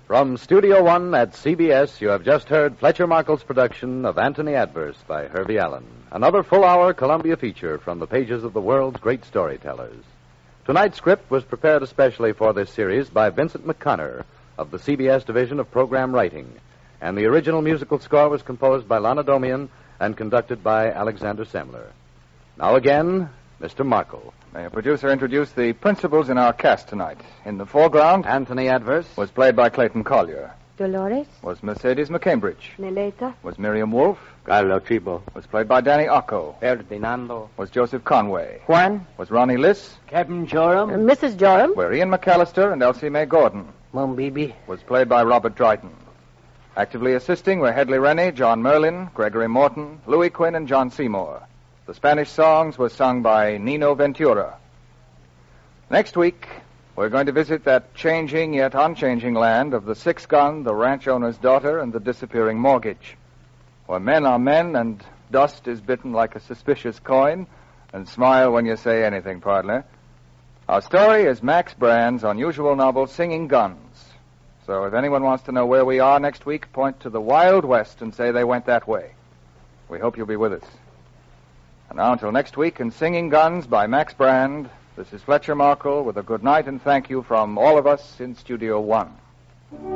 From Studio One at CBS, you have just heard Fletcher Markle's production of Anthony Adverse by Herbie Allen. Another full-hour Columbia feature from the pages of the world's great storytellers. Tonight's script was prepared especially for this series by Vincent McConnor of the CBS Division of Program Writing, and the original musical score was composed by Lana Domian and conducted by Alexander Semler. Now again, Mr. Markle. May a producer introduce the principals in our cast tonight. In the foreground, Anthony Adverse was played by Clayton Collier. Dolores. Was Mercedes McCambridge. Neleta. Was Miriam Wolfe. Carlo Cibo. Was played by Danny Occo. Ferdinando. Was Joseph Conway. Juan. Was Ronnie Liss. Captain Joram. Mrs. Joram. Were Ian McAllister and Elsie Mae Gordon. Mom Bibi. Was played by Robert Dryden. Actively assisting were Hedley Rennie, John Merlin, Gregory Morton, Louis Quinn, and John Seymour. The Spanish songs were sung by Nino Ventura. Next week, we're going to visit that changing yet unchanging land of the six-gun, the ranch owner's daughter, and the disappearing mortgage, where men are men and dust is bitten like a suspicious coin, and smile when you say anything, partner. Our story is Max Brand's unusual novel, Singing Guns. So if anyone wants to know where we are next week, point to the Wild West and say they went that way. We hope you'll be with us. And now until next week in Singing Guns by Max Brand, this is Fletcher Markle with a good night and thank you from all of us in Studio One.